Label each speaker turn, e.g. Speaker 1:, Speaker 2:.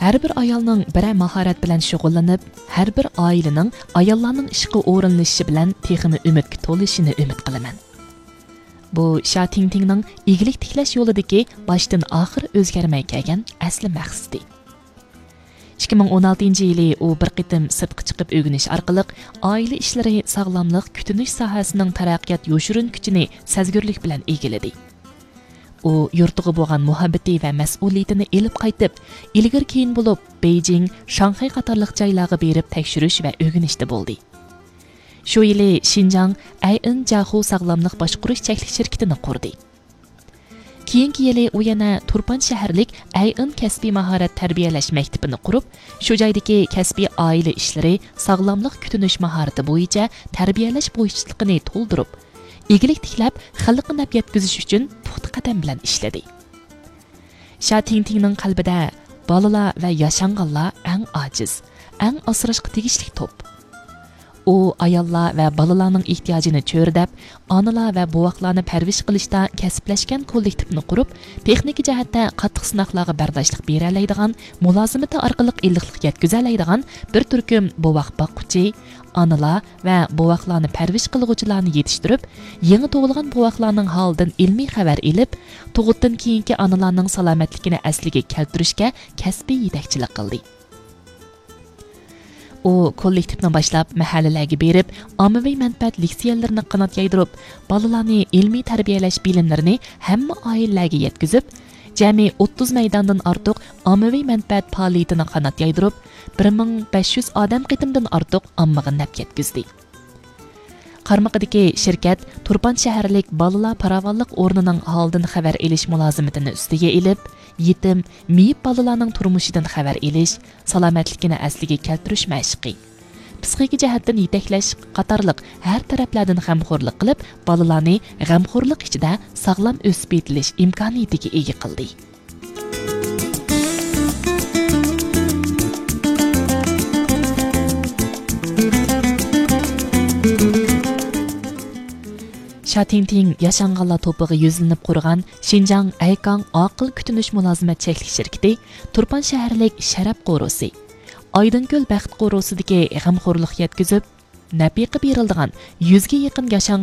Speaker 1: Her bir ayolning bir mahorat bilan shug'ullanib, har bir oilaning ayollarning ishga o'rinlashishi bilan texmi umidga to'lishini umid qilaman. Bu Sha Tingtingning igilik tiklash yo'lidagi boshdan oxir o'zgarmay kelgan asli maqsadi. 2016-yili u bir qitim sirtqa chiqib o'rganish orqali oila ishlari, sog'lomlik, kutinish sohasining taraqqiyot yo'shirin kuchini sezgirlik bilan egiladi. U yurtiga bo'lgan muhabbati va mas'uliyatini elib qaytib, ilgir keyin bo'lib Beijing, Shanxay qatorliq joylarga berib tekshirish va o'rganishda bo'ldi. Shu yili Xinjiang Ain Jahu sog'lomlik boshqarish cheklik shirkatini qurdi. Keyingi yili u yana Turpan shaharlik Ain kasbiy mahorat tarbiyalash maktabini qurib, shu joydagi kasbiy oila ishlari, sog'lomlik kutinish mahorati bo'yicha tarbiyalash bo'yichligini to'ldirib, igilik tiklab, xalqqa naf yetkazish uchun puxta qadam bilan ishladi. Sha Tingtingning qalbida bolalar va yashanganlar eng ojiz, eng asrashga tegishli to'p. U ayollar va bolalarning ehtiyojini cho'rdab, onalar va buvoqlarni parvish qilishda kasblashgan kollektivni qurib, texnik jihatda qattiq sinoqlarga bardoshlik bera oladigan, mulozimati orqali illiqlik yetkaza oladigan bir turkum buvoq boqquchi, onalar va buvoqlarni parvish qilguvchilarni yetishtirib, yangi tug'ilgan buvoqlarning holidan ilmiy xabar olib, tug'utdan keyingi onalarning salomatligini asliga keltirishga kasbiy yetakchilik qildi. U kollektivni boshlab mahallalarga berib, ommaviy manfaat leksiyalarni qanot yaydirib, bolalarni ilmiy tarbiyalash bilimlarini hamma oilalarga yetkazib, jami 30 maydondan ortiq ommaviy manfaat faoliyatini qanot yaydirib, 1500 odam qitimdan ortiq ommaga naf yetkazdi. Qarmaqidagi shirkat Turpan shaharlik bolalar paravonlik o'rnining holidan xabar olish mulozimatini ustiga ilib, yetim, miyib bolalarning turmushidan xabar olish, salomatligini asliga keltirish mashqi, psixik jihatdan yetaklash qatorliq har taraflardan g'amxo'rlik qilib, bolalarni g'amxo'rlik ichida sog'lom o'sib yetilish imkoniyatiga ega qildi. Sha Tingting yashanganlar to'piga yuzlanib qurgan Xinjiang Aykang aql kutinish mulozimat cheklik shirkati Turpan shaharlik Sharaf qo'rosi, Aydinko'l baxt qo'rosidagi g'amxo'rlik yetkazib, nafiqa berildigan 100 ga yaqin